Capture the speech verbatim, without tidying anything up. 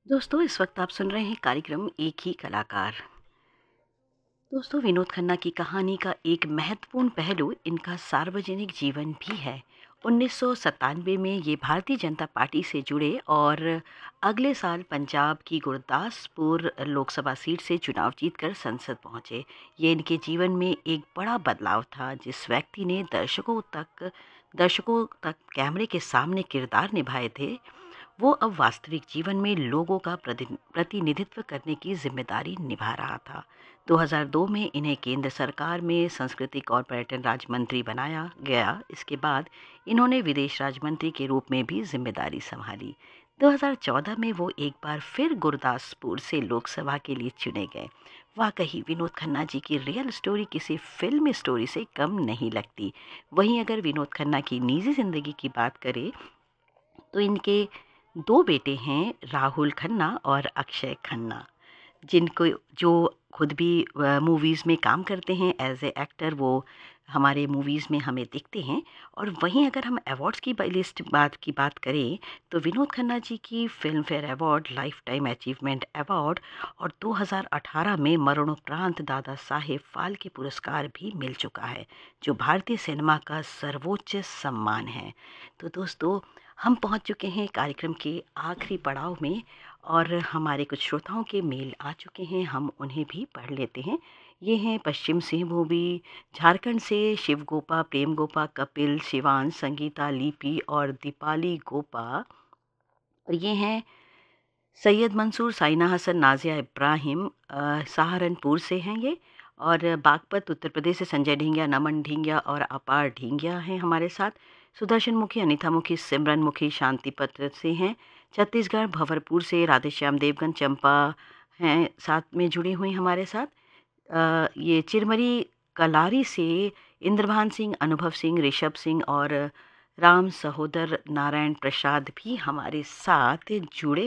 दोस्तों, इस वक्त आप सुन रहे हैं कार्यक्रम एक ही कलाकार। दोस्तों, विनोद खन्ना की कहानी का एक महत्वपूर्ण पहलू इनका सार्वजनिक जीवन भी है। उन्नीस सौ सत्तानवे में ये भारतीय जनता पार्टी से जुड़े और अगले साल पंजाब की गुरदासपुर लोकसभा सीट से चुनाव जीतकर संसद पहुंचे। ये इनके जीवन में एक बड़ा बदलाव था। जिस व्यक्ति ने दर्शकों तक दर्शकों तक कैमरे के सामने किरदार निभाए थे, वो अब वास्तविक जीवन में लोगों का प्रति- प्रतिनिधित्व करने की जिम्मेदारी निभा रहा था। दो हज़ार दो में इन्हें केंद्र सरकार में सांस्कृतिक और पर्यटन राज्य मंत्री बनाया गया। इसके बाद इन्होंने विदेश राज्य मंत्री के रूप में भी जिम्मेदारी संभाली। दो हज़ार चौदह में वो एक बार फिर गुरदासपुर से लोकसभा के लिए चुने गए। वाकई विनोद खन्ना जी की रियल स्टोरी किसी फिल्म स्टोरी से कम नहीं लगती। वहीं अगर विनोद खन्ना की निजी जिंदगी की बात करें तो इनके दो बेटे हैं, राहुल खन्ना और अक्षय खन्ना, जिनको जो खुद भी मूवीज़ में काम करते हैं एज ए एक्टर। वो हमारे मूवीज़ में हमें दिखते हैं। और वहीं अगर हम अवार्ड्स की लिस्ट बात की बात करें तो विनोद खन्ना जी की film fair award, life time achievement award और दो हज़ार अठारह में मरणोपरांत दादा साहेब फाल्के पुरस्कार भी मिल चुका है, जो भारतीय सिनेमा का सर्वोच्च सम्मान है। तो दोस्तों, हम पहुंच चुके हैं कार्यक्रम के आखिरी पड़ाव में और हमारे कुछ श्रोताओं के मेल आ चुके हैं। हम उन्हें भी पढ़ लेते हैं। ये हैं पश्चिम सिंहभूमि झारखंड से शिव गोपा, प्रेम गोपा, कपिल, शिवान, संगीता, लिपि और दीपाली गोपा। और ये हैं सैयद मंसूर, साइना हसन, नाजिया इब्राहिम, अ, सहारनपुर से हैं ये। और बागपत उत्तर प्रदेश से संजय ढींगिया, नमन ढींगिया और अपार ढींगिया हैं हमारे साथ। सुदर्शन मुखी, अनिता मुखी, सिमरन मुखी शांतिपत्र से हैं। छत्तीसगढ़ भंवरपुर से राधेश्याम देवगन, चंपा हैं साथ में जुड़ी हुई हमारे साथ। अ, ये चिरमरी कलारी से इंद्रभान सिंह, अनुभव सिंह, ऋषभ सिंह और राम सहोदर नारायण प्रसाद भी हमारे साथ जुड़े